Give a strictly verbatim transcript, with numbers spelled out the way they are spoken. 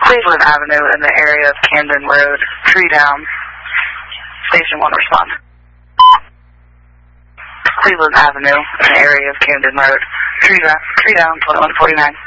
Cleveland Avenue in the area of Camden Road. Tree down. Station one respond. Cleveland Avenue in the area of Camden Road. Tree down, tree down, twenty-one forty-nine.